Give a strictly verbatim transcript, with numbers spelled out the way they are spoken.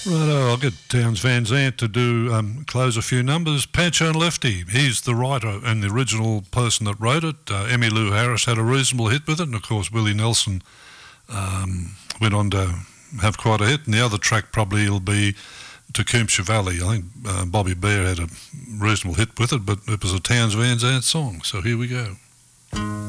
Righto, I'll get Towns Van Zandt to do um, close a few numbers. Pancho and Lefty, he's the writer and the original person that wrote it. Uh, Emmylou Harris had a reasonable hit with it, and of course Willie Nelson um, went on to have quite a hit. And the other track probably will be Tecumseh Valley. I think uh, Bobby Bear had a reasonable hit with it, but it was a Towns Van Zandt song. So here we go.